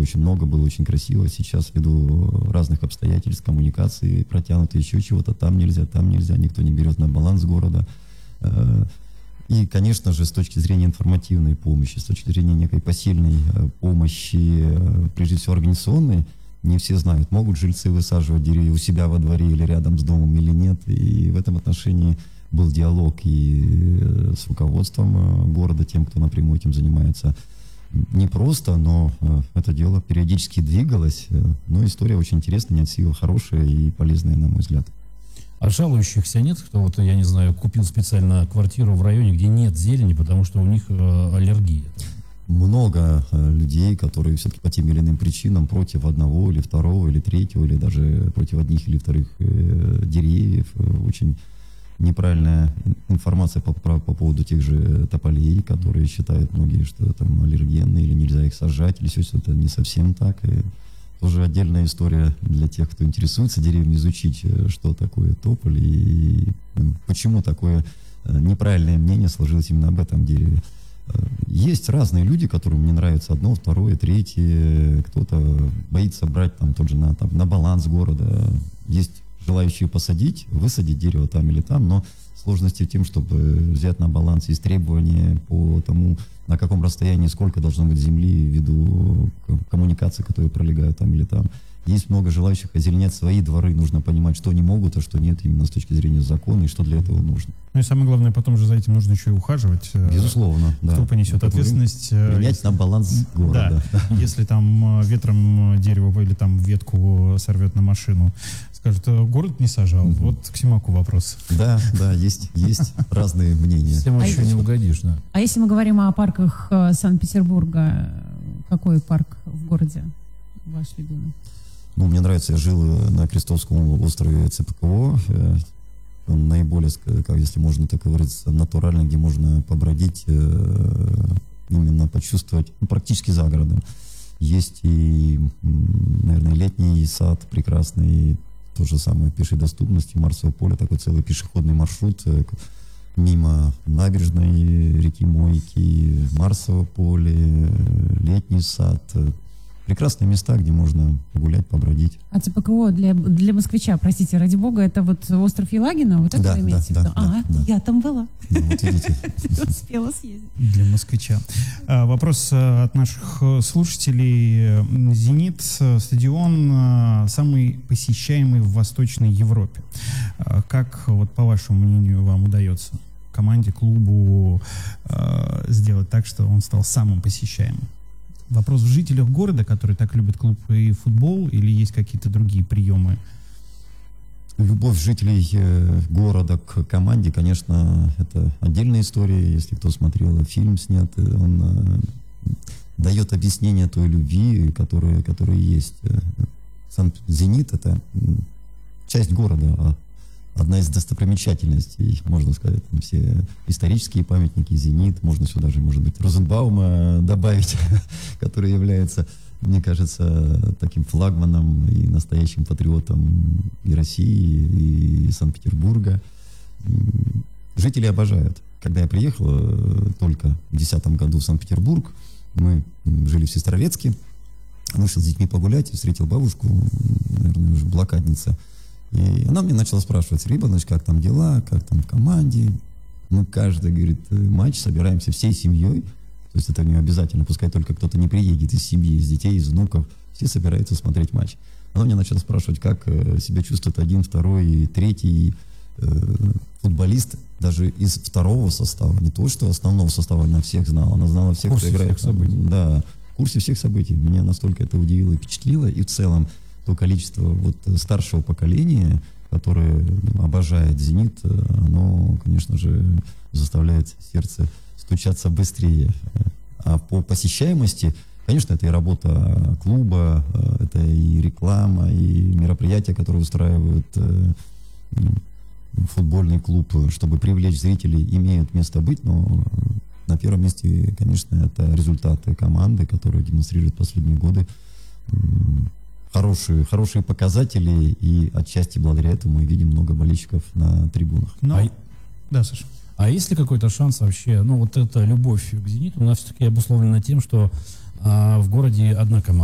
очень много, было очень красиво. Сейчас ввиду разных обстоятельств, коммуникации протянуты, еще чего-то, там нельзя, никто не берет на баланс города. И, конечно же, с точки зрения информативной помощи, с точки зрения некой посильной помощи, прежде всего организационной, не все знают, могут жильцы высаживать деревья у себя во дворе или рядом с домом или нет. И в этом отношении был диалог и с руководством города, тем, кто напрямую этим занимается. Не просто, но это дело периодически двигалось. Но история очень интересная, неотсыло хорошая и полезная, на мой взгляд. А жалующихся нет? Кто, вот, я не знаю, купил специально квартиру в районе, где нет зелени, потому что у них аллергия? Много людей, которые все-таки по тем или иным причинам против одного или второго или третьего, или даже против одних или вторых деревьев. Очень неправильная информация по поводу тех же тополей, которые считают многие, что там аллергенные или нельзя их сажать, или все это не совсем так. И тоже отдельная история для тех, кто интересуется деревьями, изучить, что такое тополь и почему такое неправильное мнение сложилось именно об этом дереве. Есть разные люди, которым не нравится одно, второе, третье. Кто-то боится брать там тот же на баланс города. Есть желающие посадить, высадить дерево там или там, но сложности в том, чтобы взять на баланс, есть требования по тому, на каком расстоянии, сколько должно быть земли ввиду коммуникаций, которые пролегают там или там. Есть много желающих озеленять свои дворы. Нужно понимать, что они могут, а что нет, именно с точки зрения закона, и что для этого нужно. Ну и самое главное, потом же за этим нужно еще и ухаживать. Безусловно, Кто да. понесет ответственность? Менять на баланс города. Да. Если там ветром дерево или там ветку сорвет на машину, скажут, город не сажал. Вот к Симаку вопрос. Да, есть разные мнения. Всем еще не угодишь, да. А если мы говорим о парках Санкт-Петербурга, какой парк в городе ваш любимый? Ну, мне нравится, я жил на Крестовском острове ЦПКО. Он наиболее, как, если можно так выразиться, натуральный, где можно побродить, именно почувствовать, практически за городом. Есть и, наверное, летний сад прекрасный, то же самое пешей доступности, Марсово поле, такой целый пешеходный маршрут мимо набережной реки Мойки, Марсово поле, летний сад. Прекрасные места, где можно погулять, побродить. А ЦПКО для москвича, простите, ради бога, это вот остров Елагина? Вот это вы имеете в виду? Да. Я там была. Ну, вот видите. Успела съездить. Для москвича. Вопрос от наших слушателей. «Зенит» стадион самый посещаемый в Восточной Европе. Как, вот, по вашему мнению, вам удается команде, клубу сделать так, что он стал самым посещаемым? Вопрос в жителях города, которые так любят клуб и футбол, или есть какие-то другие приемы? Любовь жителей города к команде, конечно, это отдельная история. Если кто смотрел фильм снят, он дает объяснение той любви, которая есть. Сам «Зенит» — это часть города, одна из достопримечательностей, можно сказать, там все исторические памятники, «Зенит», можно сюда же, может быть, Розенбаума добавить, который является, мне кажется, таким флагманом и настоящим патриотом и России, и Санкт-Петербурга. Жители обожают. Когда я приехал только в 2010 году в Санкт-Петербург, мы жили в Сестрорецке, вышел с детьми погулять и встретил бабушку, наверное, уже блокадница. И она мне начала спрашивать: Сергей Иванович, как там дела, как там в команде? Мы каждый, говорит, матч собираемся всей семьей. То есть это не обязательно, пускай только кто-то не приедет из семьи, из детей, из внуков. Все собираются смотреть матч. Она мне начала спрашивать, как себя чувствует один, второй, третий футболист, даже из второго состава. Не то, что основного состава она всех знала, она знала всех, кто играет. Да, в курсе всех событий. Меня настолько это удивило и впечатлило. И в целом то количество вот старшего поколения, которое обожает «Зенит», оно, конечно же, заставляет сердце стучаться быстрее. А по посещаемости, конечно, это и работа клуба, это и реклама, и мероприятия, которые устраивают футбольный клуб, чтобы привлечь зрителей, имеют место быть, но на первом месте, конечно, это результаты команды, которые демонстрируют последние годы хорошие показатели, и отчасти благодаря этому мы видим много болельщиков на трибунах. Да, Саша. А есть ли какой-то шанс вообще, ну вот эта любовь к «Зениту» у нас все-таки обусловлена тем, что в городе одна команда?